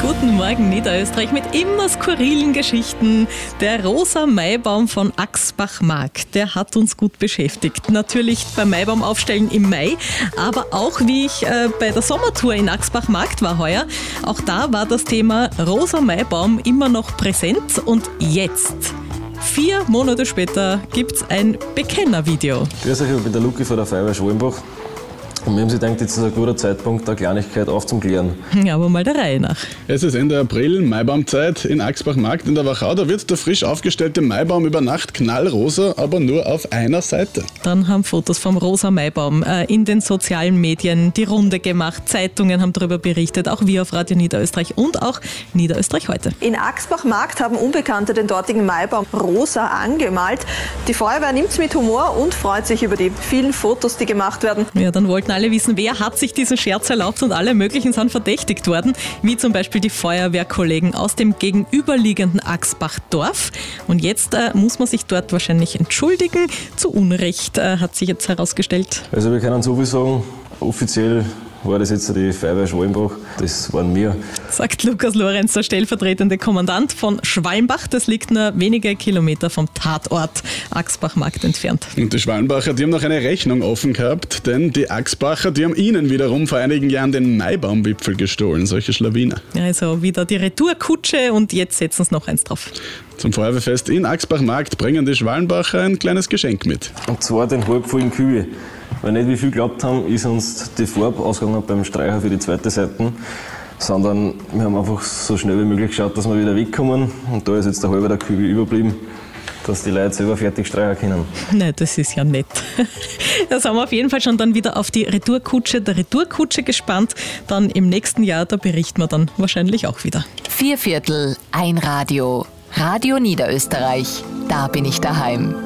Guten Morgen Niederösterreich mit immer skurrilen Geschichten. Der rosa Maibaum von Axbach-Mark, der hat uns gut beschäftigt. Natürlich beim Maibaumaufstellen im Mai, aber auch wie ich bei der Sommertour in Axbach-Markt war heuer, auch da war das Thema rosa Maibaum immer noch präsent und jetzt, 4 Monate später, gibt's ein Bekennervideo. Grüß euch, ich bin der Luki von der Feuerwehr Schwalmbach. Und wir haben sich gedacht, jetzt ist ein guter Zeitpunkt, eine Kleinigkeit aufzuklären. Ja, aber mal der Reihe nach. Es ist Ende April, Maibaumzeit in Axbach-Markt in der Wachau. Da wird der frisch aufgestellte Maibaum über Nacht knallrosa, aber nur auf einer Seite. Dann haben Fotos vom rosa Maibaum in den sozialen Medien die Runde gemacht. Zeitungen haben darüber berichtet, auch wir auf Radio Niederösterreich und auch Niederösterreich heute. In Axbach-Markt haben Unbekannte den dortigen Maibaum rosa angemalt. Die Feuerwehr nimmt es mit Humor und freut sich über die vielen Fotos, die gemacht werden. Ja, dann wollten alle wissen, wer hat sich diesen Scherz erlaubt und alle möglichen sind verdächtigt worden, wie zum Beispiel die Feuerwehrkollegen aus dem gegenüberliegenden Axbach-Dorf. Und jetzt muss man sich dort wahrscheinlich entschuldigen. Zu Unrecht hat sich jetzt herausgestellt. Also wir können so viel sagen, offiziell war das jetzt die Feuerwehr Schwalmbach, das waren wir. Sagt Lukas Lorenz, der stellvertretende Kommandant von Schwalmbach. Das liegt nur wenige Kilometer vom Tatort Axbach-Markt entfernt. Und die Schwalmbacher, die haben noch eine Rechnung offen gehabt, denn die Axbacher, die haben ihnen wiederum vor einigen Jahren den Maibaumbipfel gestohlen, solche Schlawiner. Also wieder die Retourkutsche und jetzt setzen sie noch eins drauf. Zum Feuerwehrfest in Axbach-Markt bringen die Schwalmbacher ein kleines Geschenk mit. Und zwar den halbvollen Kübel. Weil nicht wie viel geglaubt haben, ist uns die Farbe ausgegangen beim Streicher für die zweite Seite, sondern wir haben einfach so schnell wie möglich geschaut, dass wir wieder wegkommen. Und da ist jetzt der halbe der Kübel überblieben, dass die Leute selber fertig streichen können. Nein, das ist ja nett. Da sind wir auf jeden Fall schon dann wieder auf die Retourkutsche der Retourkutsche gespannt. Dann im nächsten Jahr, da berichten wir dann wahrscheinlich auch wieder. 4/4, ein Radio. Radio Niederösterreich. Da bin ich daheim.